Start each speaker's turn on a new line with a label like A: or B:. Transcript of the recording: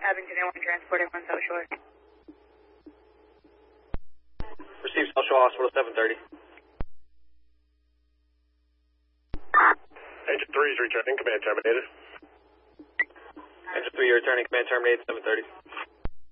A: Abington Airline Transport, everyone South Shore.
B: Receive South Shore Hospital 730.
C: Engine 3 is returning, command terminated.
B: Engine 3, you're returning, command terminated 730.